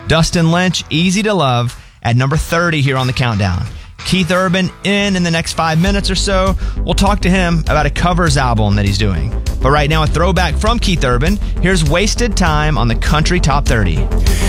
Dustin Lynch, Easy to Love, at number 30 here on the countdown. Keith Urban in the next 5 minutes or so. We'll talk to him about a covers album that he's doing. But right now, a throwback from Keith Urban. Here's Wasted Time on the Country Top 30.